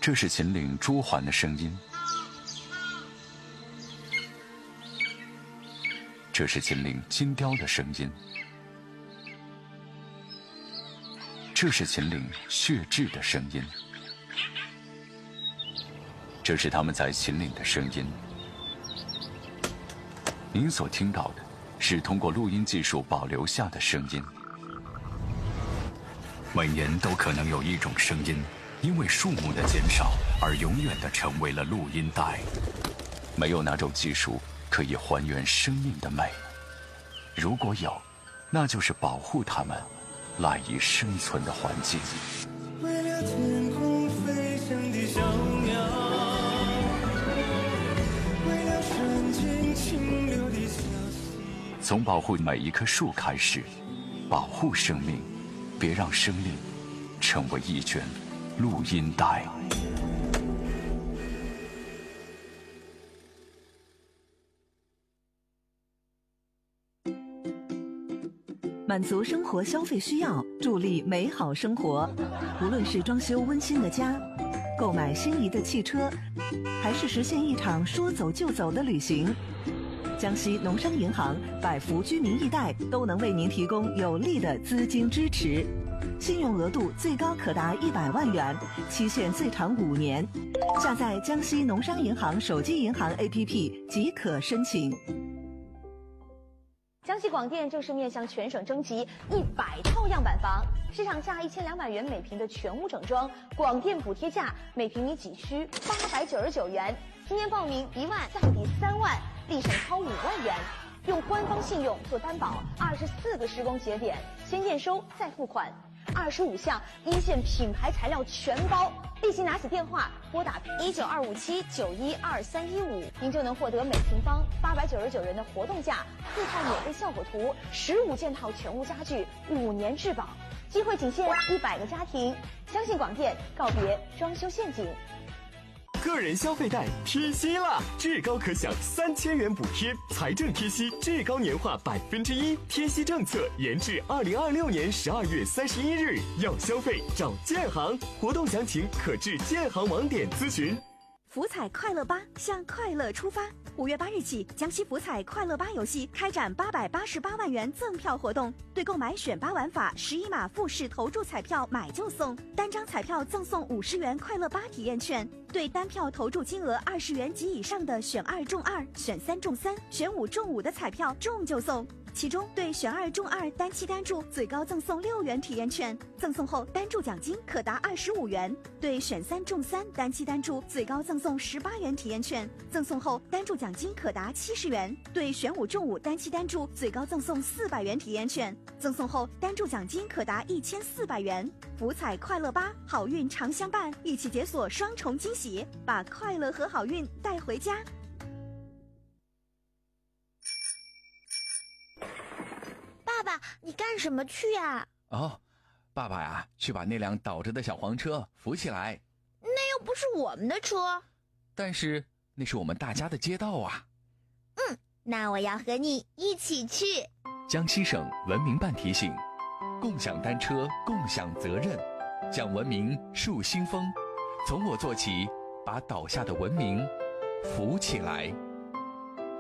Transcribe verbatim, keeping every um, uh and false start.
这是秦岭朱鹮的声音，这是秦岭金雕的声音，这是秦岭血雉的声音，这是他们在秦岭的声音。您所听到的是通过录音技术保留下的声音。每年都可能有一种声音因为数目的减少而永远地成为了录音带。没有哪种技术可以还原生命的美，如果有，那就是保护它们赖以生存的环境。 为了天空飞翔的小鸟，为了顺境清流的小溪。 从保护每一棵树开始，保护生命，别让生命成为一卷录音带。 满足生活消费需要，助力美好生活。无论是装修温馨的家，购买心仪的汽车，还是实现一场说走就走的旅行，江西农商银行百福居民易贷都能为您提供有力的资金支持，信用额度最高可达一百万元，期限最长五年。下载江西农商银行手机银行 A P P 即可申请。 江西广电正式面向全省征集一百套样板房，市场价一千两百元每平的全屋整装，广电补贴价每平米仅需八百九十九元，今年报名一万降抵三万，立省超五万元。用官方信用做担保，二十四个施工节点，先验收再付款，二十五项一线品牌材料全包。立即拿起电话拨打一九二五七九一二三一五，您就能获得每平方八百九十九元的活动价，四套免费效果图，十五件套全屋家具，五年质保。机会仅限一百个家庭，相信广电，告别装修陷阱。 个人消费贷贴息啦，至高可享三千元补贴，财政贴息至高年化百分之一，贴息政策延至二零二六年十二月三十一日。要消费找建行，活动详情可至建行网点咨询。 福彩快乐吧，向快乐出发！五月八日起，江西福彩快乐吧游戏开展八百八十八万元赠票活动，对购买选拔玩法十一码复式投注彩票买就送，单张彩票赠送五十元快乐吧体验券，对单票投注金额二十元及以上的选二中二、选三中三、选五中五的彩票中就送。其中对选二中二单期单注最高赠送六元体验券，赠送后单注奖金可达二十五元；对选三中三单期单注最高赠送十八元体验券，赠送后单注奖金可达七十元；对选五中五单期单注最高赠送四百元体验券，赠送后单注奖金可达一千四百元。福彩快乐吧，好运常相伴，一起解锁双重惊喜，把快乐和好运带回家。 爸爸，你干什么去呀？ 哦，爸爸呀，去把那辆倒着的小黄车扶起来。 那又不是我们的车。 但是那是我们大家的街道啊。 嗯，那我要和你一起去。 江西省文明办提醒：共享单车，共享责任，讲文明树新风，从我做起，把倒下的文明扶起来。